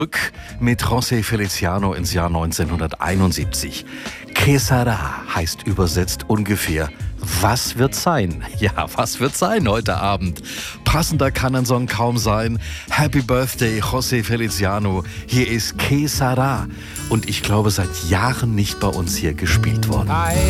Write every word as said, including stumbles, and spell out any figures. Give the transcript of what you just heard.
Zurück mit José Feliciano ins Jahr neunzehnhunderteinundsiebzig. Que sera heißt übersetzt ungefähr was wird sein? Ja, was wird sein heute Abend? Passender kann ein Song kaum sein. Happy Birthday, José Feliciano. Hier ist Que sera. Und ich glaube, seit Jahren nicht bei uns hier gespielt worden.